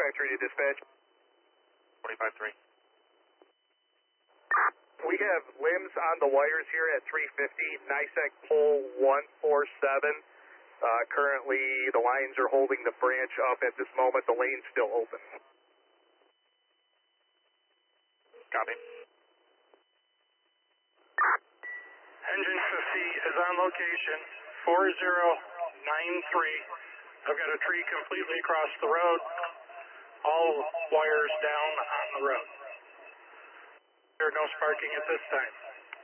25-3 to dispatch. 25-3. We have limbs on the wires here at 350, NISEC pole 147. Currently, the lines are holding the branch up at this moment. The lane's still open. Copy. Engine 50 is on location, 4093. I've got a tree completely across the road, all wires down on the road. There are no sparking at this time.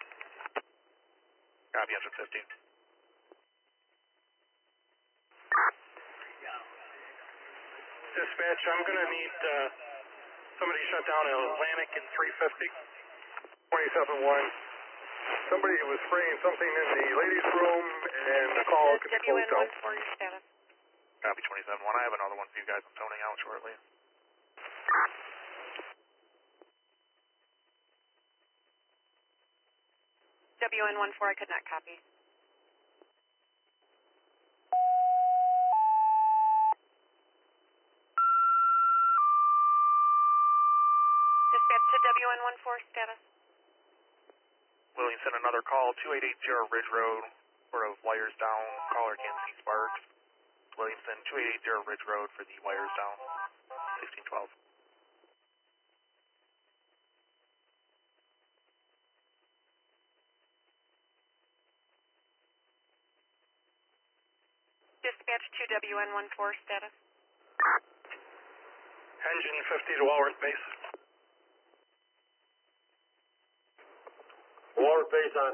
Copy, engine 50. Dispatch, I'm going to need somebody shut down Atlantic in 350. 27-1. Somebody was spraying something in the ladies' room, and the call could be closed out. WN1 for your status. Copy, 27-1. I have another one for you guys. I'm toning out shortly. WN14, I could not copy. Dispatch to WN14 status. Williamson, another call, 2880 Ridge Road, for the wires down. Caller can't see sparks. Williamson, 2880 Ridge Road for the wires down. 1612. Dispatch to WN14 status. Engine 50 to Walworth Base. Walworth Base on.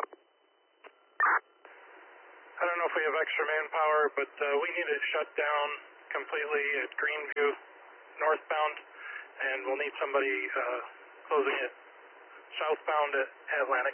I don't know if we have extra manpower, but we need it shut down completely at Greenview, northbound, and we'll need somebody closing it southbound at Atlantic.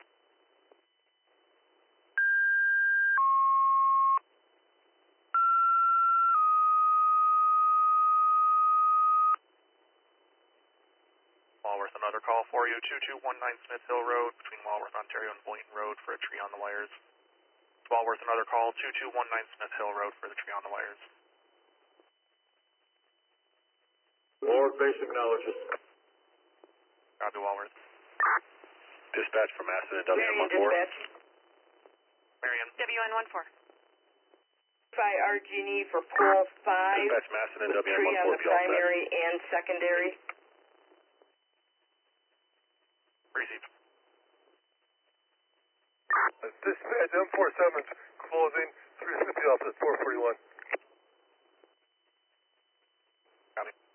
Walworth, another call for you, 2219 Smith Hill Road, between Walworth, Ontario and Boynton Road for a tree on the wires. Walworth, another call, 2219 Smith Hill Road for the tree on the wires. Walworth Base acknowledges. Copy, Walworth. Dispatch from Aston and Marion WN14. dispatch. Marion. WN14. By RG&E for pole 5. Dispatch from Aston and with tree on WN14. the primary and secondary. Receive. Dispatch M47 closing 350 off at 441.